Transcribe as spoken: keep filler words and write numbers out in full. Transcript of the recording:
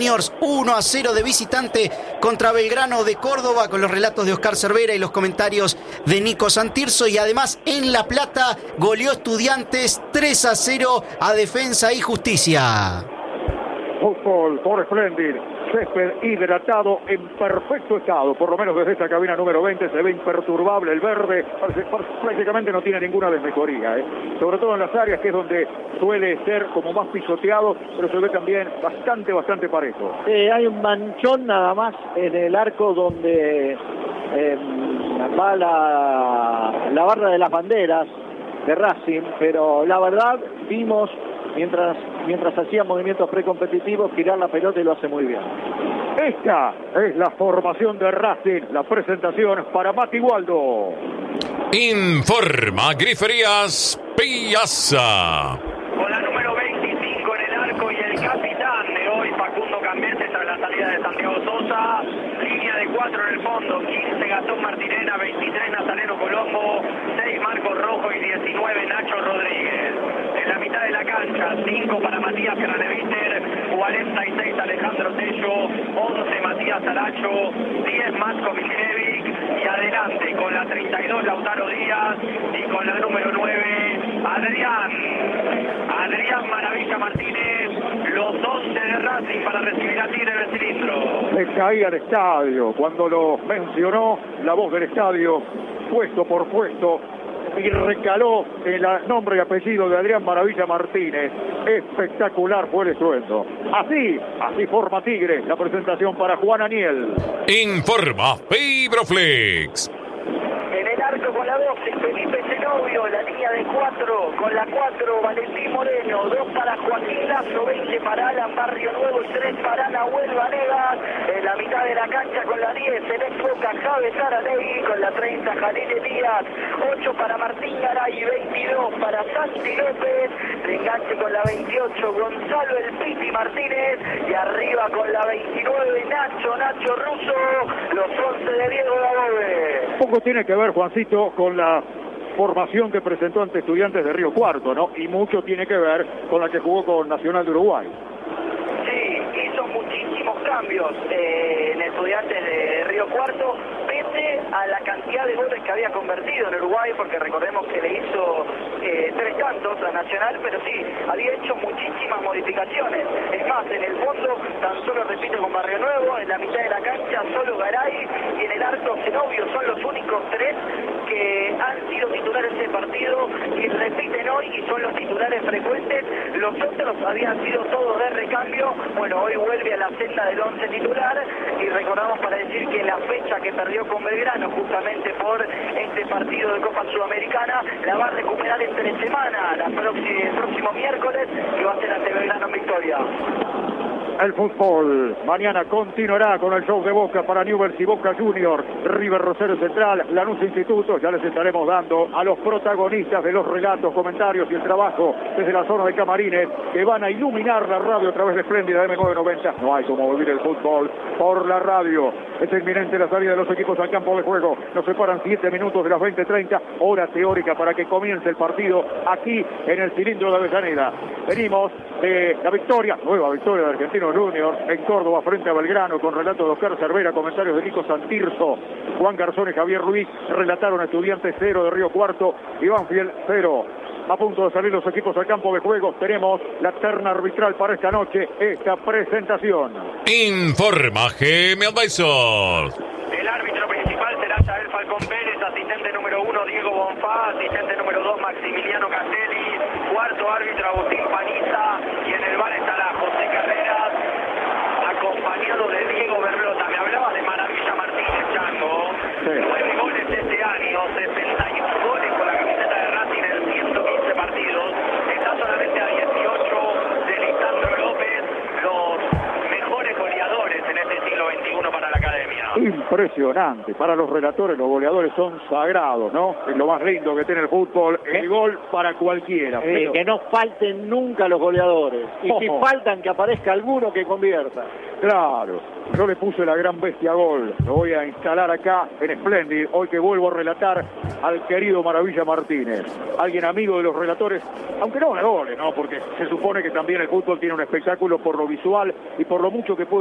uno a cero de visitante contra Belgrano de Córdoba, con los relatos de Oscar Cervera y los comentarios de Nico Santirso. Y además en La Plata goleó Estudiantes tres a cero a Defensa y Justicia. Fútbol por Splendid, césped hidratado en perfecto estado, por lo menos desde esta cabina número veinte se ve imperturbable el verde, parece, prácticamente no tiene ninguna desmejoría, ¿eh? Sobre todo en las áreas que es donde suele ser como más pisoteado, pero se ve también bastante, bastante parejo. Eh, hay un manchón nada más en el arco donde eh, va la, la barra de las banderas de Racing, pero la verdad vimos mientras mientras hacía movimientos precompetitivos girar la pelota y lo hace muy bien. Esta es la formación de Racing, la presentación para Mati Waldo. Informa Griferías Piazza. Con la número veinticinco en el arco y el capitán de hoy, Facundo Cambete, tras la salida de Santiago Sosa. Línea de cuatro en el fondo, quince Gastón Martirena, veintitrés Nazareno Colombo, seis Marcos Rojo y diecinueve Nacho Rodríguez. En la mitad de la cancha, cinco para Matías Craneviter, cuarenta y seis Alejandro Tello, once Matías Aracho, diez Matko Milicevic y adelante con la treinta y dos Lautaro Díaz y con la número nueve Adrián. Adrián Maravilla Martínez, los once de Racing para recibir a Tigre en el cilindro. Se caía el estadio cuando lo mencionó la voz del estadio, puesto por puesto, y recaló el nombre y apellido de Adrián Maravilla Martínez. Espectacular fue el estruendo. Así, así forma Tigre. La presentación para Juan Aniel. Informa Fibroflex. En el arco con la doce, Felipe Zenobio, la línea de cuatro, con la cuatro, Valentín Moreno, dos para Joaquín Lazo, veinte para Alan Barrio Nuevo y tres para Nahuel Vanegas. En la mitad de la cancha con la diez, el ex Boca Javes Aranegui, con la treinta, Jalil Elías, ocho para Martín Garay, veintidós para Santi López, de enganche con la veintiocho, Gonzalo El Piti Martínez, y arriba con la veintinueve, Nacho, Nacho Russo, los once de Diego Dabove. Poco tiene que ver, Juancito, con la formación que presentó ante Estudiantes de Río Cuarto, ¿no? Y mucho tiene que ver con la que jugó con Nacional de Uruguay. Sí, hizo muchísimos cambios eh, en Estudiantes de Río Cuarto, pese a la cantidad de goles que había convertido en Uruguay, porque recordemos que le hizo eh, tres tantos a Nacional, pero sí, había hecho muchísimas modificaciones. Es más, en el fondo, tan solo repite con Barrio Nuevo, en la mitad de la cancha solo Garay, y en el arco Zenobio, son los únicos tres que han sido titulares de partido y repiten hoy y son los titulares frecuentes. Los otros habían sido todos de recambio. Bueno, hoy vuelve a la senda del once titular y recordamos para decir que la fecha que perdió con Belgrano justamente por este partido de Copa Sudamericana la va a recuperar entre semana, la próxima, el próximo miércoles, que va a ser ante Belgrano en Victoria. El fútbol mañana continuará con el show de Boca para Newell's y Boca Juniors, River Rosario Central, Lanús Instituto. Ya les estaremos dando a los protagonistas de los relatos, comentarios y el trabajo desde la zona de camarines que van a iluminar la radio a través de Espléndida M nueve noventa. No hay como vivir el fútbol por la radio. Es inminente la salida de los equipos al campo de juego. Nos separan siete minutos de las veinte treinta, hora teórica para que comience el partido aquí en el cilindro de Avellaneda. Venimos de la victoria, nueva victoria de Argentinos Juniors en Córdoba frente a Belgrano, con relato de Oscar Cervera, comentarios de Nico Santirso, Juan Garzón y Javier Ruiz relataron Estudiantes cero de Río Cuarto y Banfield cero. A punto de salir los equipos al campo de juego, tenemos la terna arbitral para esta noche, esta presentación. Informa G M Advisors. El árbitro principal será Yael Falcón Pérez, asistente número uno Diego Bonfá, asistente número dos Maximiliano Castelli, cuarto árbitro Agustín Paniza, y en el bar estará José Carreras, acompañado de Diego Berlota. Me hablaba de Maravilla Martínez, Chango. Sí. Nueve goles este año, sesenta y uno goles con la camiseta de Racing en ciento quince partidos. Está solamente a dieciocho de Lisandro López, los mejores goleadores en este siglo veintiuno para la academia. Impresionante. Para los relatores, los goleadores son sagrados, ¿no? Es lo más lindo que tiene el fútbol. El gol para cualquiera. Eh, Pero... que no falten nunca los goleadores. Y Oh. si faltan, que aparezca alguno que convierta. Claro, yo le puse la gran bestia gol. Lo voy a instalar acá en Splendid. Hoy que vuelvo a relatar al querido Maravilla Martínez. Alguien amigo de los relatores, aunque no de goles, ¿no? Porque se supone que también el fútbol tiene un espectáculo por lo visual y por lo mucho que puede